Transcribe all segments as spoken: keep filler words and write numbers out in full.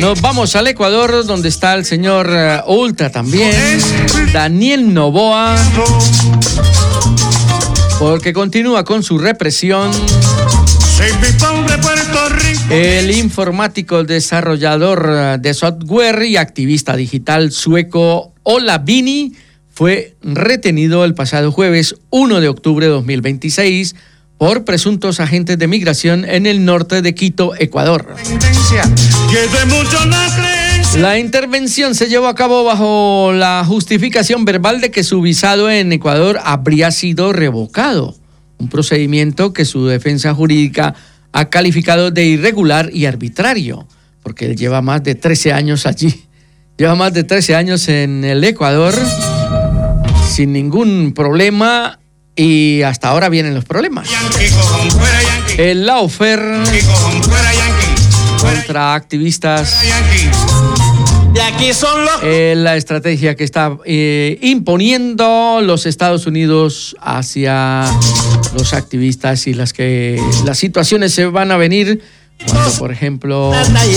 Nos vamos al Ecuador, donde está el señor uh, Ultra también, Daniel Noboa, porque continúa con su represión. El informático desarrollador de software y activista digital sueco Ola Vini fue retenido el pasado jueves uno de octubre de dos mil veintiséis por presuntos agentes de migración en el norte de Quito, Ecuador. La intervención se llevó a cabo bajo la justificación verbal de que su visado en Ecuador habría sido revocado, un procedimiento que su defensa jurídica ha calificado de irregular y arbitrario, porque él lleva más de trece años allí, lleva más de trece años en el Ecuador sin ningún problema y hasta ahora vienen los problemas. El lawfare contra activistas, eh, la estrategia que está eh, imponiendo los Estados Unidos hacia los activistas y las que las situaciones se van a venir cuando, por ejemplo,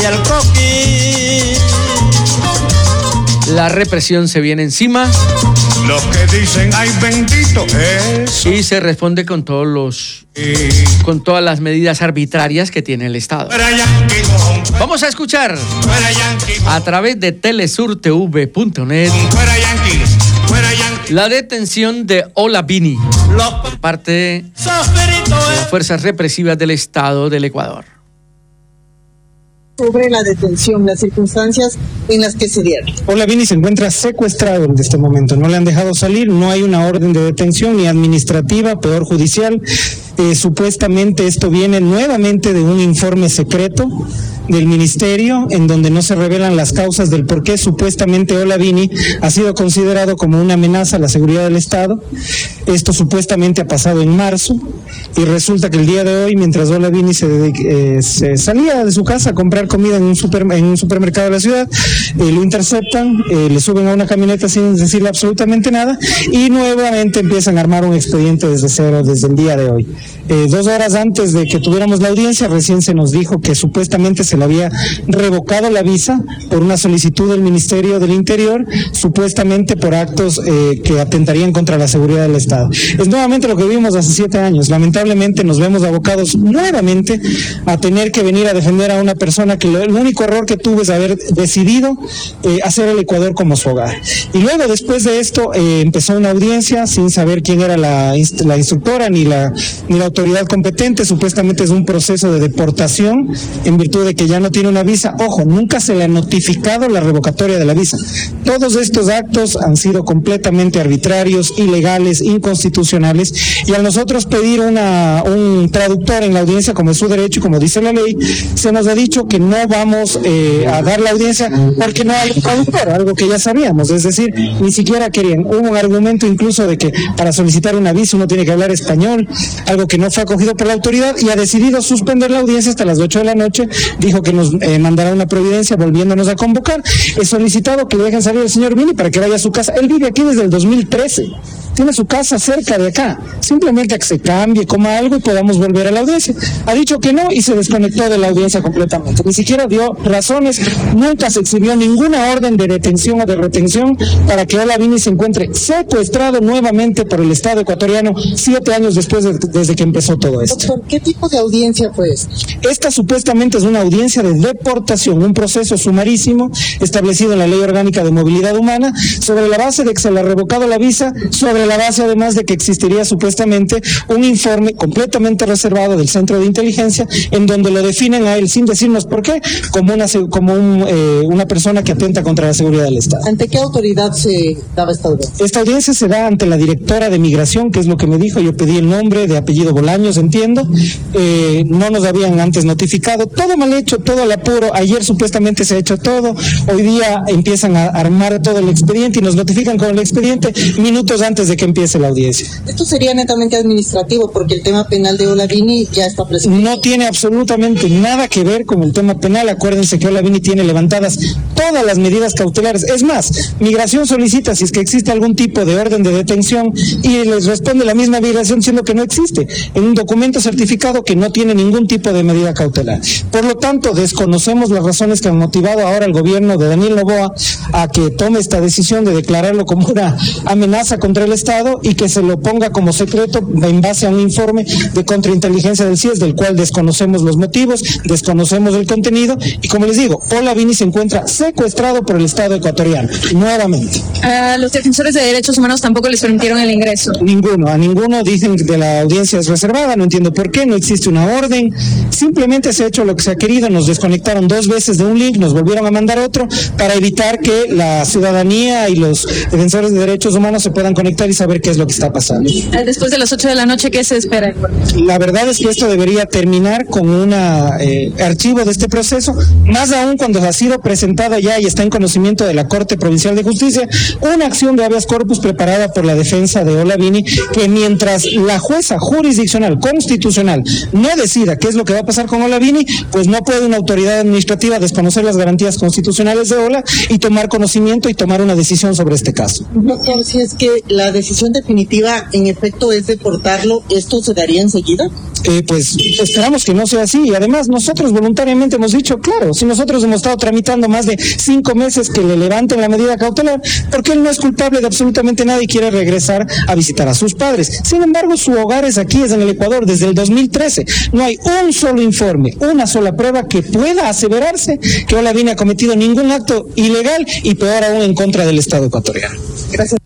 la represión se viene encima. Los que dicen ay bendito es. Y se responde con todos los con todas las medidas arbitrarias que tiene el Estado. Vamos a escuchar a través de telesur t v punto net la detención de Ola Vini por parte de las fuerzas represivas del Estado del Ecuador. Sobre la detención, las circunstancias en las que se dieron. Ola Vini se encuentra secuestrado en este momento, no le han dejado salir, no hay una orden de detención ni administrativa, peor judicial. Eh, supuestamente esto viene nuevamente de un informe secreto del ministerio en donde no se revelan las causas del por qué supuestamente Ola Vini ha sido considerado como una amenaza a la seguridad del Estado. Esto supuestamente ha pasado en marzo y resulta que el día de hoy, mientras Ola Vini se, eh, se salía de su casa a comprar comida en un, super, en un supermercado de la ciudad, eh, lo interceptan, eh, le suben a una camioneta sin decirle absolutamente nada y nuevamente empiezan a armar un expediente desde cero desde el día de hoy. Eh, dos horas antes de que tuviéramos la audiencia, recién se nos dijo que supuestamente se le había revocado la visa por una solicitud del Ministerio del Interior, supuestamente por actos eh, que atentarían contra la seguridad del Estado. Es nuevamente lo que vimos hace siete años. Lamentablemente nos vemos abocados nuevamente a tener que venir a defender a una persona que lo, el único error que tuvo es haber decidido eh, hacer el Ecuador como su hogar. Y luego, después de esto, eh, empezó una audiencia sin saber quién era la, la instructora ni la, ni la autoridad competente. Supuestamente es un proceso de deportación en virtud de que ya no tiene una visa. Ojo, nunca se le ha notificado la revocatoria de la visa. Todos estos actos han sido completamente arbitrarios, ilegales, inconstitucionales, y al nosotros pedir una, un traductor en la audiencia, como es su derecho y como dice la ley, se nos ha dicho que no vamos eh, a dar la audiencia porque no hay un traductor, algo que ya sabíamos, es decir, ni siquiera querían. Hubo un argumento incluso de que para solicitar una visa uno tiene que hablar español, algo que no fue acogido por la autoridad, y ha decidido suspender la audiencia hasta las ocho de la noche. Dijo que nos eh, mandará una providencia volviéndonos a convocar. He solicitado que le dejen salir al señor Vini para que vaya a su casa. Él vive aquí desde el dos mil trece. Tiene su casa cerca de acá. Simplemente que se cambie, coma algo y podamos volver a la audiencia. Ha dicho que no y se desconectó de la audiencia completamente. Ni siquiera dio razones, nunca se exhibió ninguna orden de detención o de retención para que Ola Vini se encuentre secuestrado nuevamente por el Estado ecuatoriano siete años después de, desde que empezó todo esto. Doctor, ¿qué tipo de audiencia fue esta? Esta supuestamente es una audiencia de deportación, un proceso sumarísimo establecido en la Ley Orgánica de Movilidad Humana, sobre la base de que se le ha revocado la visa, sobre la base además de que existiría supuestamente un informe completamente reservado del Centro de Inteligencia en donde lo definen a él sin decirnos por qué como una como un, eh, una persona que atenta contra la seguridad del Estado. ¿Ante qué autoridad se daba esta audiencia? Esta audiencia se da ante la directora de Migración, que es lo que me dijo. Yo pedí el nombre, de apellido Bolaños, entiendo. Eh, no nos habían antes notificado. Todo mal hecho, todo al apuro. Ayer supuestamente se ha hecho todo. Hoy día empiezan a armar todo el expediente y nos notifican con el expediente minutos antes de que empiece la audiencia. Esto sería netamente administrativo porque el tema penal de Ola Vini ya está presente. No tiene absolutamente nada que ver con el tema penal. Acuérdense que Ola Vini tiene levantadas todas las medidas cautelares. Es más, Migración solicita si es que existe algún tipo de orden de detención y les responde la misma Migración diciendo que no existe. en un documento certificado que no tiene ningún tipo de medida cautelar. Por lo tanto, desconocemos las razones que han motivado ahora al gobierno de Daniel Noboa a que tome esta decisión de declararlo como una amenaza contra el Estado y que se lo ponga como secreto en base a un informe de contrainteligencia del C I E S, del cual desconocemos los motivos, desconocemos el contenido, y como les digo, Olavini se encuentra secuestrado por el Estado ecuatoriano, nuevamente. A los defensores de derechos humanos tampoco les permitieron el ingreso. Ninguno, a ninguno dicen que la audiencia es reservada, no entiendo por qué, no existe una orden, simplemente se ha hecho lo que se ha querido, nos desconectaron dos veces de un link, nos volvieron a mandar otro para evitar que la ciudadanía y los defensores de derechos humanos se puedan conectar y saber qué es lo que está pasando. Después de las ocho de la noche, ¿qué se espera? La verdad es que esto debería terminar con un eh, archivo de este proceso, más aún cuando ha sido presentada ya y está en conocimiento de la Corte Provincial de Justicia una acción de habeas corpus preparada por la defensa de Olavini, que mientras la jueza jurisdiccional constitucional no decida qué es lo que va a pasar con Olavini, pues no puede una autoridad administrativa desconocer las garantías constitucionales de Ola y tomar conocimiento y tomar una decisión sobre este caso. Doctor, si es que la decisión definitiva en efecto es deportarlo, ¿esto se daría enseguida? Eh, pues esperamos que no sea así, y además nosotros voluntariamente hemos dicho, claro, si nosotros hemos estado tramitando más de cinco meses que le levanten la medida cautelar, porque él no es culpable de absolutamente nada y quiere regresar a visitar a sus padres. Sin embargo, su hogar es aquí, es en el Ecuador, desde el dos mil trece. No hay un solo informe, una sola prueba que pueda aseverarse que Olavini ha cometido ningún acto ilegal y peor aún en contra del Estado ecuatoriano. Gracias.